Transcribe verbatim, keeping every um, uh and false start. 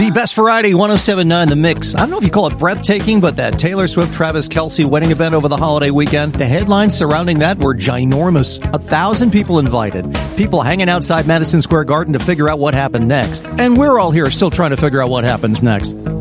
The best variety, one oh seven point nine The Mix. I don't know if you call it breathtaking, but that Taylor Swift, Travis Kelce wedding event over the holiday weekend, the headlines surrounding that were ginormous. A thousand people invited. People hanging outside Madison Square Garden to figure out what happened next. And we're all here still trying to figure out what happens next.